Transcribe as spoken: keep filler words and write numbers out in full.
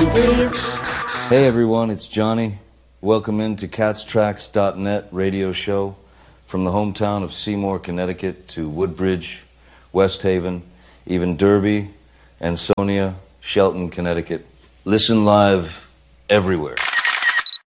breathe. Hey everyone, it's Johnny. Welcome into cats tracks dot net radio show from the hometown of Seymour, Connecticut to Woodbridge, West Haven, even Derby, Ansonia, Shelton, Connecticut. Listen live everywhere.